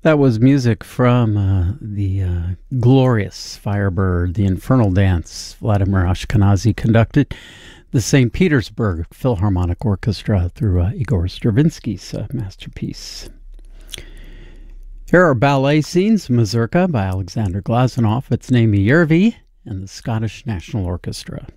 That was music from the glorious Firebird, the Infernal Dance, Vladimir Ashkenazy conducted the St. Petersburg Philharmonic Orchestra through Igor Stravinsky's masterpiece. Here are ballet scenes, Mazurka by Alexander Glazunov. It's Naimi Yervi and the Scottish National Orchestra.